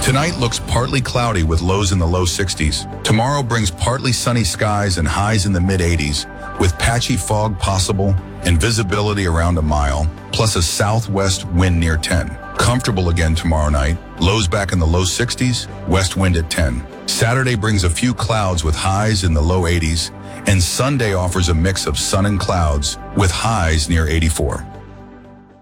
Tonight looks partly cloudy with lows in the low 60s. Tomorrow brings partly sunny skies and highs in the mid-80s, with patchy fog possible and visibility around a mile, plus a southwest wind near 10. Comfortable again tomorrow night, lows back in the low 60s, west wind at 10. Saturday brings a few clouds with highs in the low 80s, and Sunday offers a mix of sun and clouds with highs near 84.